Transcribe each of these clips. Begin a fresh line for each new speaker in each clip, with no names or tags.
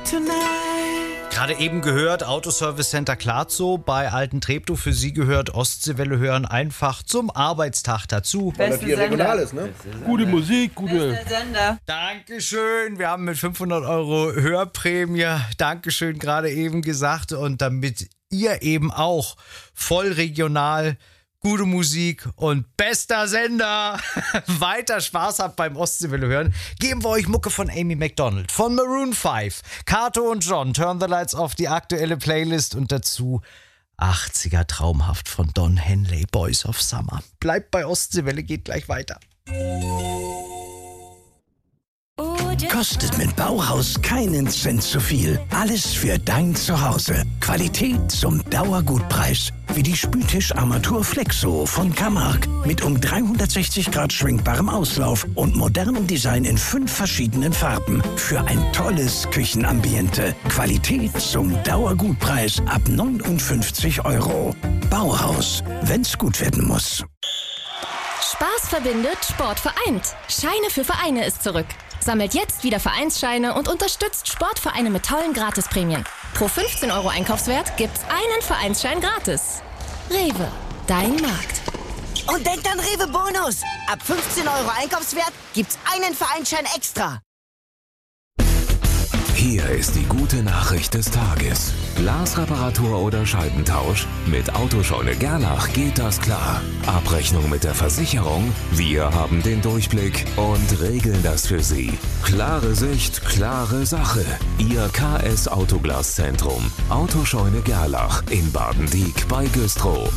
Gerade eben gehört Autoservice Center Klatzow bei Alten Treptow. Für Sie gehört Ostseewelle hören einfach zum Arbeitstag dazu.
Weil das hier regional ist, ne?
Gute Musik, gute...
Sender.
Dankeschön. Wir haben mit 500 € Hörprämie, Dankeschön, gerade eben gesagt. Und damit ihr eben auch voll regional gute Musik und bester Sender weiter Spaß habt beim Ostseewelle hören, geben wir euch Mucke von Amy Macdonald, von Maroon 5, Kato und John, Turn the Lights Off, die aktuelle Playlist und dazu 80er traumhaft von Don Henley, Boys of Summer. Bleibt bei Ostseewelle, geht gleich weiter.
Kostet mit Bauhaus keinen Cent zu viel. Alles für dein Zuhause. Qualität zum Dauergutpreis. Wie die Spültisch-Armatur Flexo von Camargue. Mit um 360 Grad schwenkbarem Auslauf und modernem Design in 5 verschiedenen Farben. Für ein tolles Küchenambiente. Qualität zum Dauergutpreis ab 59 €. Bauhaus, wenn's gut werden muss.
Spaß verbindet, Sport vereint. Scheine für Vereine ist zurück. Sammelt jetzt wieder Vereinsscheine und unterstützt Sportvereine mit tollen Gratisprämien. Pro 15 € Einkaufswert gibt's einen Vereinsschein gratis. Rewe, dein Markt.
Und denkt an Rewe Bonus. Ab 15 € Einkaufswert gibt's einen Vereinsschein extra.
Hier ist die gute Nachricht des Tages. Glasreparatur oder Scheibentausch? Mit Autoscheune Gerlach geht das klar. Abrechnung mit der Versicherung? Wir haben den Durchblick und regeln das für Sie. Klare Sicht, klare Sache. Ihr KS Autoglaszentrum. Autoscheune Gerlach in Baden-Dieck bei Güstrow.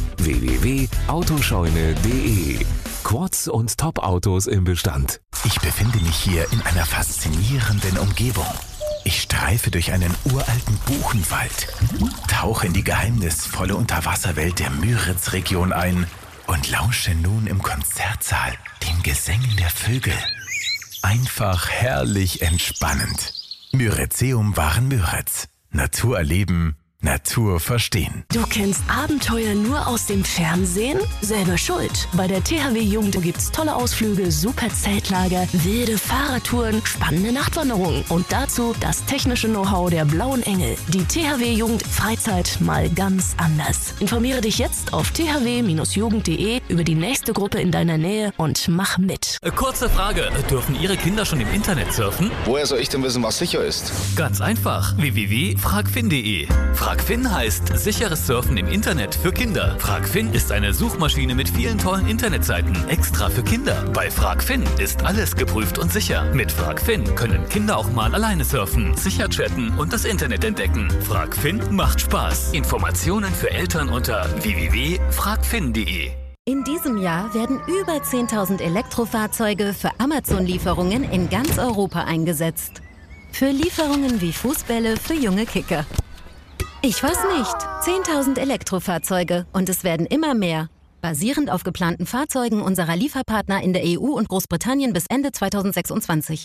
www.autoscheune.de. Quads und Top-Autos im Bestand.
Ich befinde mich hier in einer faszinierenden Umgebung. Ich streife durch einen uralten Buchenwald, tauche in die geheimnisvolle Unterwasserwelt der Müritz-Region ein und lausche nun im Konzertsaal den Gesängen der Vögel. Einfach herrlich entspannend. Müritzeum waren Müritz. Natur erleben, Natur verstehen.
Du kennst Abenteuer nur aus dem Fernsehen? Selber schuld. Bei der THW Jugend gibt's tolle Ausflüge, super Zeltlager, wilde Fahrradtouren, spannende Nachtwanderungen und dazu das technische Know-how der Blauen Engel. Die THW Jugend Freizeit mal ganz anders. Informiere dich jetzt auf thw-jugend.de über die nächste Gruppe in deiner Nähe und mach mit.
Kurze Frage, dürfen Ihre Kinder schon im Internet surfen?
Woher soll ich denn wissen, was sicher ist?
Ganz einfach, www.fragfin.de. Fragfin heißt sicheres Surfen im Internet für Kinder. Fragfin ist eine Suchmaschine mit vielen tollen Internetseiten, extra für Kinder. Bei Fragfin ist alles geprüft und sicher. Mit Fragfin können Kinder auch mal alleine surfen, sicher chatten und das Internet entdecken. Fragfin macht Spaß. Informationen für Eltern unter www.fragfin.de.
In diesem Jahr werden über 10.000 Elektrofahrzeuge für Amazon-Lieferungen in ganz Europa eingesetzt. Für Lieferungen wie Fußbälle für junge Kicker. Ich weiß nicht. 10.000 Elektrofahrzeuge und es werden immer mehr. Basierend auf geplanten Fahrzeugen unserer Lieferpartner in der EU und Großbritannien bis Ende 2026.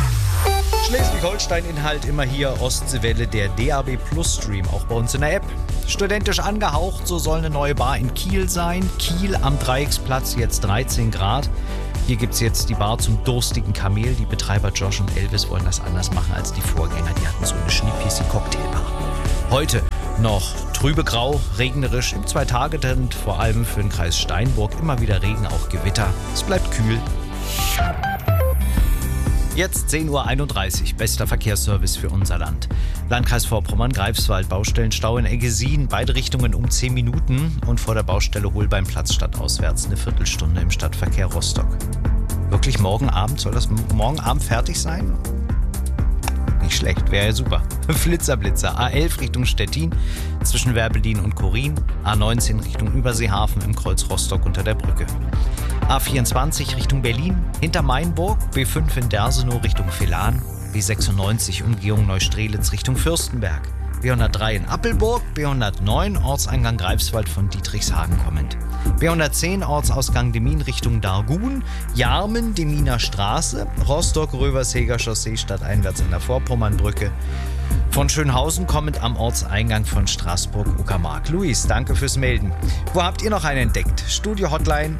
Schleswig-Holstein-Inhalt immer hier, Ostseewelle, der DAB Plus Stream, auch bei uns in der App. Studentisch angehaucht, so soll eine neue Bar in Kiel sein. Kiel am Dreiecksplatz, jetzt 13 Grad. Hier gibt es jetzt die Bar zum durstigen Kamel. Die Betreiber Josh und Elvis wollen das anders machen als die Vorgänger. Die hatten so eine Schniepisi-Cocktailbar. Heute noch trübe Grau, regnerisch, im 2-Tage-Trend, vor allem für den Kreis Steinburg. Immer wieder Regen, auch Gewitter. Es bleibt kühl. Jetzt 10:31 Uhr, bester Verkehrsservice für unser Land. Landkreis Vorpommern-Greifswald, Baustellenstau in Eggesin, beide Richtungen um 10 Minuten und vor der Baustelle Holbeinplatz stadtauswärts eine Viertelstunde im Stadtverkehr Rostock. Wirklich morgen Abend? Soll das morgen Abend fertig sein? Nicht schlecht, wäre ja super. Flitzer, A11 Richtung Stettin zwischen Werbelin und Korin, A19 Richtung Überseehafen im Kreuz Rostock unter der Brücke. A24 Richtung Berlin, hinter Mainburg, B5 in Dersenow Richtung Velan, B96 Umgehung Neustrelitz Richtung Fürstenberg, B103 in Appelburg, B109 Ortseingang Greifswald von Dietrichshagen kommend. B110 Ortsausgang Demmin Richtung Dargun, Jarmen, Deminer Straße, Rostock, Röversheger Chaussee stadteinwärts an der Vorpommernbrücke, Von Schönhausen kommend am Ortseingang von Straßburg-Uckermark. Luis, danke fürs Melden. Wo habt ihr noch einen entdeckt? Studio-Hotline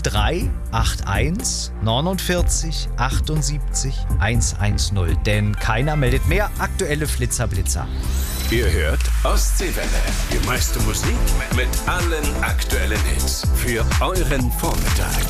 0381 49 78 110. Denn keiner meldet mehr. Aktuelle Flitzer-Blitzer.
Ihr hört Ostseewelle. Die meiste Musik mit allen aktuellen Hits für euren Vormittag.